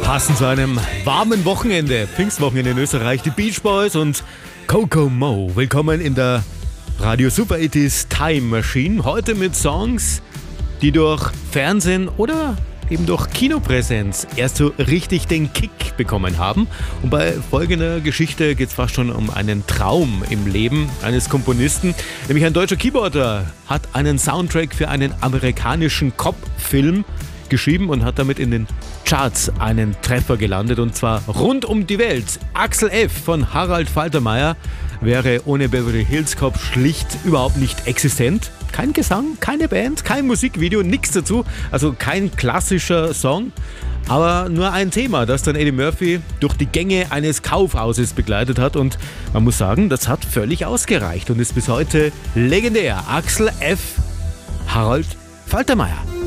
Passend zu einem warmen Wochenende, Pfingstwochenende in Österreich, die Beach Boys und Coco Mo. Willkommen in der Radio Super 80s Time Machine. Heute mit Songs, die durch Fernsehen oder eben durch Kinopräsenz erst so richtig den Kick bekommen haben. Und bei folgender Geschichte geht es fast schon um einen Traum im Leben eines Komponisten. Nämlich ein deutscher Keyboarder hat einen Soundtrack für einen amerikanischen Cop-Film geschrieben und hat damit in den Charts einen Treffer gelandet, und zwar rund um die Welt. Axel F. von Harald Faltermeier wäre ohne Beverly Hills Cop schlicht überhaupt nicht existent. Kein Gesang, keine Band, kein Musikvideo, nichts dazu, also kein klassischer Song, aber nur ein Thema, das dann Eddie Murphy durch die Gänge eines Kaufhauses begleitet hat, und man muss sagen, das hat völlig ausgereicht und ist bis heute legendär. Axel F. Harald Faltermeier.